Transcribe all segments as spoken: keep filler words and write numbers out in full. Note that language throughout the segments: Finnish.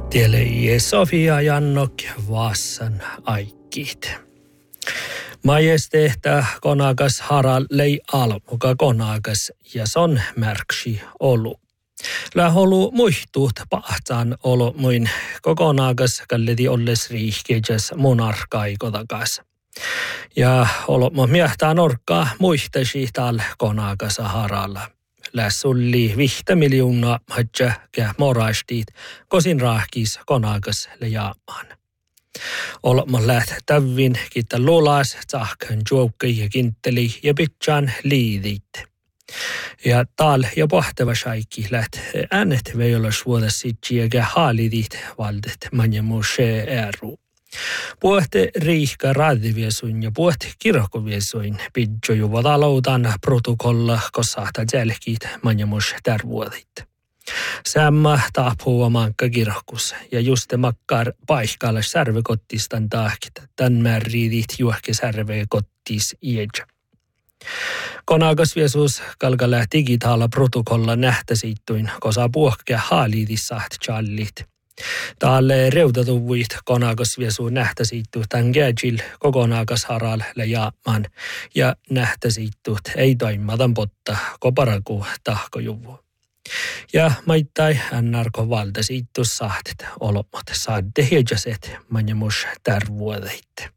Tielle Sofia Jannok Vaassan aikkiit. Majestehtä konakas Harald lei almuka konakas ja son märksi olu. Läholu muistuut pahtsaan olo muin kokonakas kalleti olles riihkejas monarkaikotakas. Ja olo mo miehtää norkkaa muistasi tal konakas Haralla. Lässulli vihtä miljoona hadja kä morastit kosin rahkis konakas lejaamaan. Olmo läht tävin kitta lulas tsahkan juokki ja kintteli ja pitchan liidit. Ja tal ja pohtava shaikki läht äänet veijolas vuodessitsi ja kä haalidit valdet manjamushe eru. Puhte riihka raadiviesuin ja puhte kirkkoviesuin pidjo juva taloudan protokolla kosahta jälkit manjamus tärvuodit. Sämmä taapua mankka kirkkus ja juste makkar paikalla särvekottistan taakita tän määriidit juohke särvekottis iedja. Konakas viesus kalkalla digitaala protokolla nähtäsiittuin kosa puhke haaliidissaht challit. Taalle reutatuvuit konakas viesu nähtäsiittu tän gäjil kokonakas Harald jaamaan ja nähtäsiittut ei toimatan potta koparaku tahkojuvu. Ja maittai ennarko valtasiittu sahtet olomot saadde hiejaset manjamus tärvuodeit.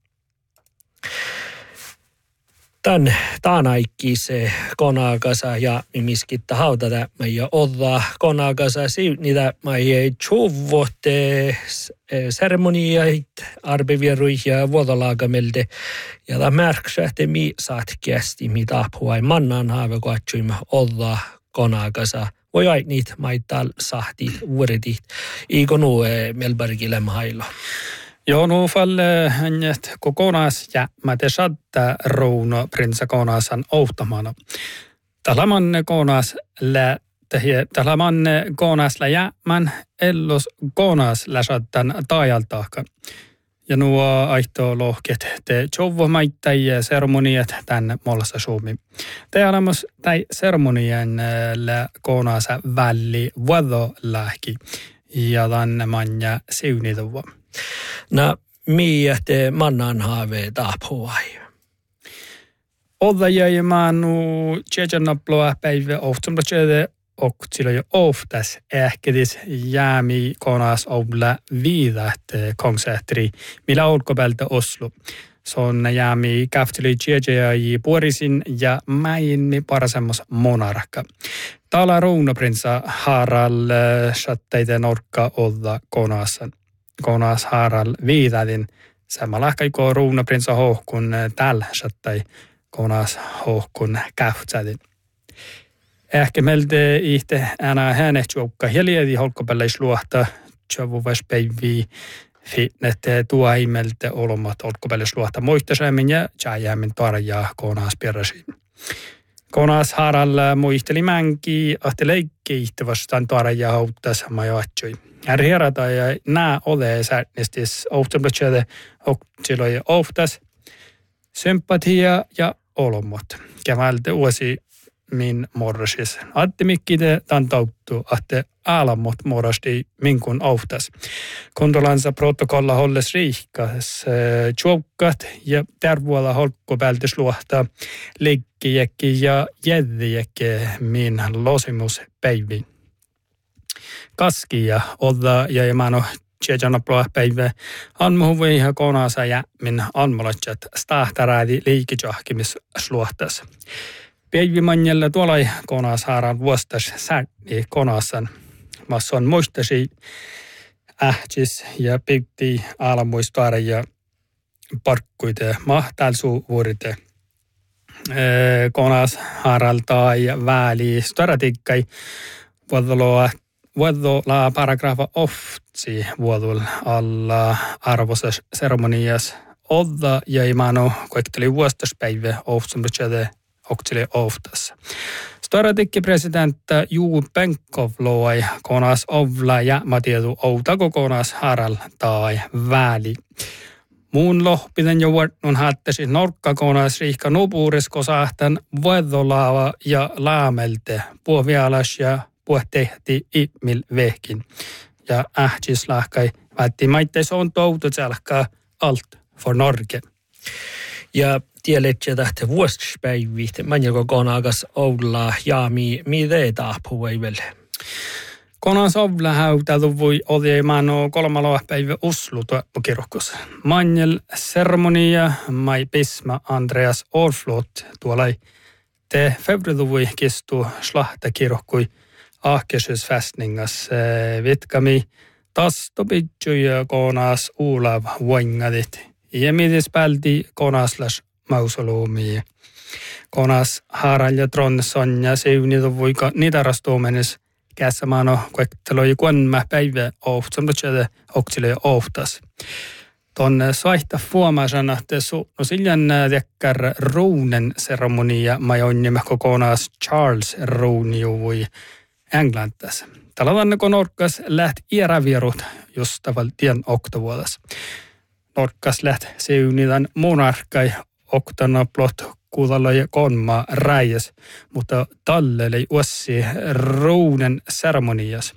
Tän taanaikki se konakasa ja miskitta hautata ja odda konakasa siivnitä mai chuvotte seremoniait arbevierui ja vuodolagamelde ja ta märksähte mi saat kästi mitä apua mannan haave koatsuimme odda konakasa voi ait niitä maital sahtit vuoretit iko nu Melbergille mailo. Joo, nu falle hännet kokonas ja mä te saattaa rouno prinsa konasan outamana. Talamanne konas lä tehiä, talamanne konas lä jäämän ellos konas lä saattan taajaltahkan. Ja nuo aihto lohket te tjovo maittai seremoniat tän mollassa suomi. Te alamus tai seremonien lä konasa välli vuodo lähki ja tänne manja siunituva. No, miä te mannan haave taapuai? Odda jäi maanu tjejanaploa päivä ohtumla tjede oktila jo oftas ehkedis jäämi konas obla viidat konsertri millä olkopältä Oslo. Son jäämi käftili tjejä puorisin ja mäinmi parasemmos monarka. Tala rounaprinsa Harald shattaite norkka odda konasan. Konas Harald viidadin samalla kaikko ruunaprinsa hohkun tällä sattai konas hohkun kähtsädin. Ehkä meiltä ihte enää hänet joukka hiljedi holkopelleis luohta tjavuvas päivi fitnette tuo imeltä olomat holkopelleis luohta muistasemmin ja tjääjäämin tarjaa konas pieräsin. Konas Harald muisteli mänki ahte leikki ihte vastaan tarjaa hauttas majoatsui. Herrata ja nää ole säännöstis ohtumlatsede ohtiloi ohtas sympatia ja olomot. Kävältä uusi min morrasis. Attimikkide tantauttu, ahte aalamot morrasti minkun ohtas. Kondolansa protokolla holles riikas tjoukat ja tervuolla holkkopältis luohta liikkijäkki ja jäddiäkki min losimuspäivin. Kaski ja odda ja jemano tjejanaploa päivä anmuhuvi ja konasa ja min anmolatsat stahtarädi liikijahkimis sluohtas. Päivimanjalla tuolla konas haaran vuostas sääni konasan. Masson muistasi ähtis ja pitti alamuistaare ja parkkuite mahtalsuvuurite. Konas haaralta ja väli staratikkai vuodoloa Vuodolla paragrafa oftsi vuodolla alla arvosas seremonias odda ja imano koekteli vuostaspäivä oftsumlutsade okteli oftas. Staratikki presidentta Juu Penkov loi konas ovla ja matiedu outako konas Harald tai väli. Muun lohpinen jo vuodun haattasi norkka konas riihka nupuuris kosahtan vuodolla ja laamelte puovialas ja puhtehti imil vehkin. ja ähtislahkai välttämättä se on toutu selkä allt för Norge. Ja tiedätkö tähtä vuospäivät, man kokonaakas olla ja mi mi teitä puhuivel. Konas ovla hautelu voi oli mano kolmalla päivä Oslo kirkkossa. Manjel seremonia mai pisma Andreas Orflot tuolla te februari kestu slahta kirkkoi Akershusfästningas vitkami tastopitjuja konas Olav vangadit. Ja midis pälti konaslas mausoleumi. Konas Harald ja Tronsson ja seunit voika nidarastuomenes kässämano kuekteloi kuonma päivä ohtsamlutsede oktile ohtas. Tonne svaihta fuomasana te su no siljan tekkär Rounen seremonia majonnimme kokonaas Charles Rounio voi Englantas. Talavanne kun Norkas läht iärävierut jostaval tien oktovuodas. Norkas läht seunidan monarkai oktana plot kuudalla ja konma räjäs, mutta talleli uossi Rounen seremonias.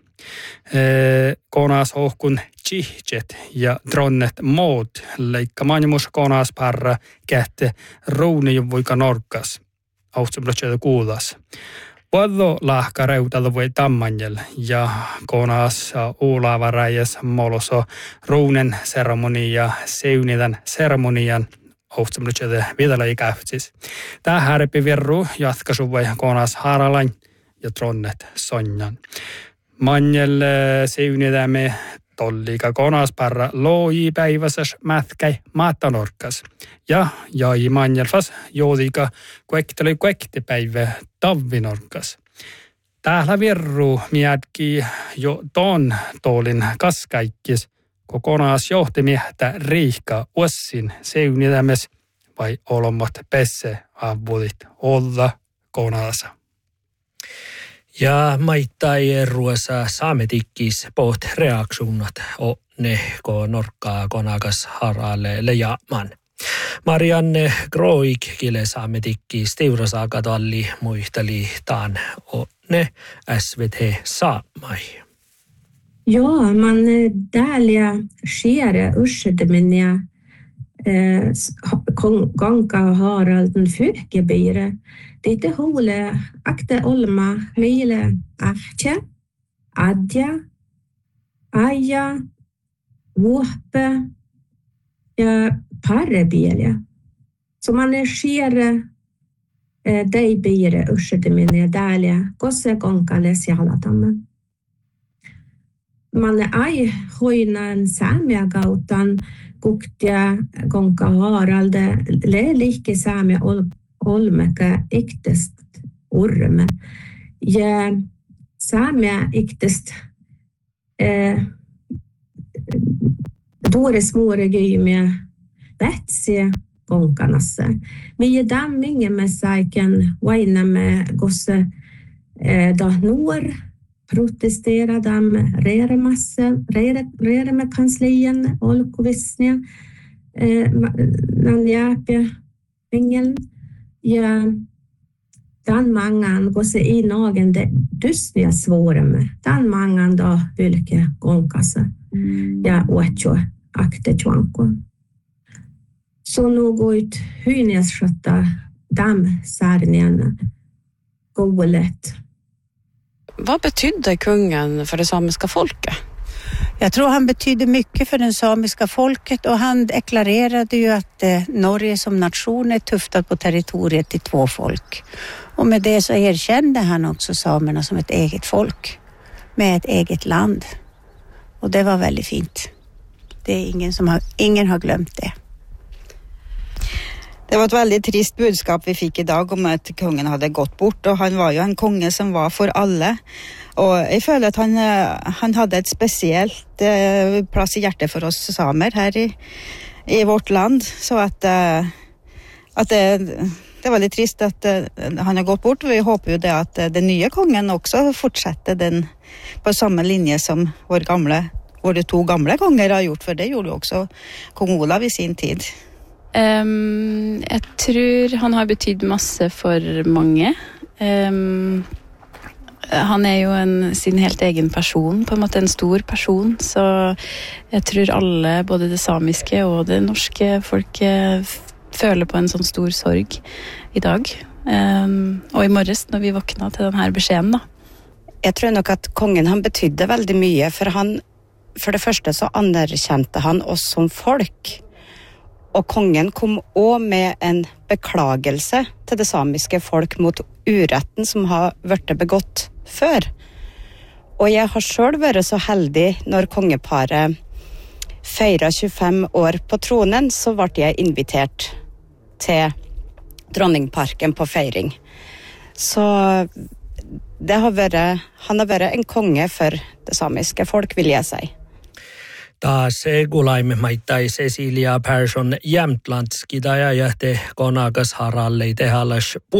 Konas ohkun tsihjet ja dronnet moot leikka manjumus konas parra kähte Rouni voika Norkas. Auhtsumlatseda kuulas. Vuodo lahka reutalla voi tammanjel ja konas Olava räjäs moloso Rounen seremonia seunidan seremonian Auhtsumlatseda vidala ikähtsis. Tää härpi virru jatkasu voi konas Haralain ja dronnet sonjan. Manjel seunidämme tolliika konasparra loi päiväsäs mätkäi maatanorkas. Ja jai manjelfas joodika kuekteli kuektipäivä tavvinorkas. Täällä virru miedki jo ton toolin kaskaikkis kokonaas johtimiehtä riihka uossin seunidämes vai olommat pesse avudit olla konasa. Ja maittai ruosa saametikkis poht reaksuunnat o ne ko norkkaa konakas haralle lejaman. Marianne Groik kile saametikkis tiurasaakatalli muisteli taan o ne S V T saamai. Ja, man dääliä skiere ursäktemenia eh, konka Haralden fyrkebyre. Det är hole akte olma meile ahtja, adja, aja, vuoppe ja parrebielja. Så man är skere eh, deibire ursäktemenia dääliä kosse konkales jalatamme. Man är aj hoinan saamia kautan kuktia konka Haralde le liike saamia ol olmeka iktest urme. Ja saamia iktest eh, tuores muure gyymia vätsi konkanassa. Mie dammingemme saiken vainamme gosse eh, da nor protestera dam reremasse rereme kanslien olkovisnia eh, nanjäpia vingeln. Ja den mangan går sig i nagen det dysnia svårame. Den mangan då vilke gonkassa. Ja ocho akte chuanko. Så något hynias skötta dam särnian golet. Vad betydde kungen för det samiska folket? Jag tror han betydde mycket för det samiska folket och han deklarerade ju att eh, Norge som nation är tuftat på territoriet till två folk. Och med det så erkände han också samerna som ett eget folk med ett eget land. Och det var väldigt fint. Det är ingen som har, ingen har glömt det. Det var ett väldigt trist budskap vi fick idag om att kungen hade gått bort och han var ju en konge som var för alla. Och jag føler att han, han hade ett speciellt eh, plats i hjärtat för oss samer här i, i vårt land. Så att, eh, att det, det var lite trist att eh, han har gått bort. Vi hoppas ju det att eh, den nya kungen också fortsätter den på samma linje som vår gamla, våra två gamla konger har gjort. För det gjorde också kung Olav i sin tid. Um, jeg tror han har betydd masse for mange. Um, Han er jo en, sin helt egen person, på en måte en stor person, så jeg tror alle, både det samiske og det norske folket, føler på en sånn stor sorg i dag. Um, og i morges når vi våkna til denne beskjeden da. Jeg tror nok at kongen han betydde veldig mye, for han, for det første så anerkjente han oss som folk. Og kongen kom også med en beklagelse til det samiske folk mot uretten som har vært begått før. Og jeg har selv vært så heldig når kongeparet feiret tjuefem år på tronen, så ble jeg invitert til Dronningparken på feiring. Så det har vært, han har vært en konge for det samiske folk, vil jeg si. Taas kuulaimme maittai Cecilia Persson Jämtlandski tai ajahte konakas haralle tehalas